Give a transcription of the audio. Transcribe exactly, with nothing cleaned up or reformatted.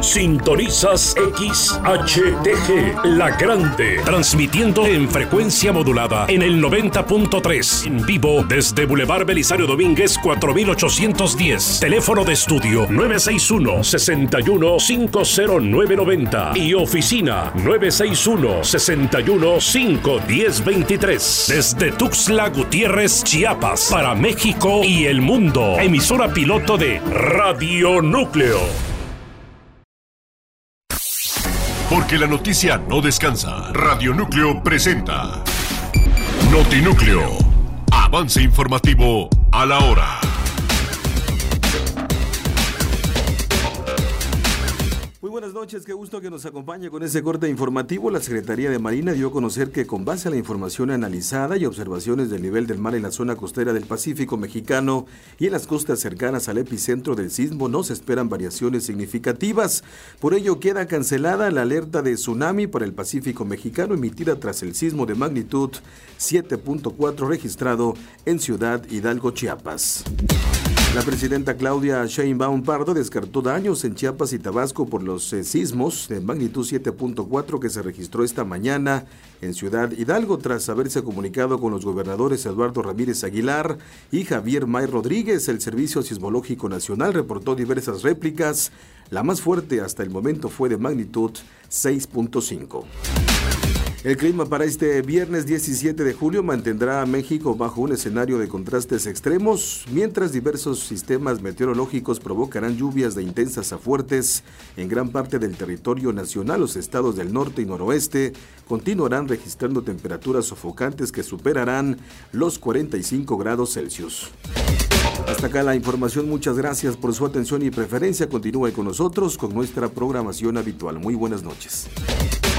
Sintonizas X H T G, La Grande, transmitiendo en frecuencia modulada en el noventa punto tres, en vivo desde Boulevard Belisario Domínguez cuatro mil ochocientos diez. Teléfono de estudio nueve seis uno, seis uno, cinco cero nueve nueve cero y oficina nueve seis uno, seis uno, cinco uno cero dos tres. Desde Tuxtla Gutiérrez, Chiapas, para México y el mundo. Emisora piloto de Radio Núcleo. Porque la noticia no descansa. Radio Núcleo presenta Notinúcleo. Avance informativo a la hora. Muy buenas noches, qué gusto que nos acompañe con ese corte informativo. La Secretaría de Marina dio a conocer que con base a la información analizada y observaciones del nivel del mar en la zona costera del Pacífico mexicano y en las costas cercanas al epicentro del sismo no se esperan variaciones significativas. Por ello queda cancelada la alerta de tsunami para el Pacífico mexicano emitida tras el sismo de magnitud siete punto cuatro registrado en Ciudad Hidalgo, Chiapas. La presidenta Claudia Sheinbaum Pardo descartó daños en Chiapas y Tabasco por los eh, sismos de magnitud siete punto cuatro que se registró esta mañana en Ciudad Hidalgo tras haberse comunicado con los gobernadores Eduardo Ramírez Aguilar y Javier May Rodríguez. El Servicio Sismológico Nacional reportó diversas réplicas. La más fuerte hasta el momento fue de magnitud seis punto cinco. El clima para este viernes diecisiete de julio mantendrá a México bajo un escenario de contrastes extremos, mientras diversos sistemas meteorológicos provocarán lluvias de intensas a fuertes en gran parte del territorio nacional. Los estados del norte y noroeste continuarán registrando temperaturas sofocantes que superarán los cuarenta y cinco grados Celsius. Hasta acá la información, muchas gracias por su atención y preferencia. Continúe con nosotros con nuestra programación habitual. Muy buenas noches.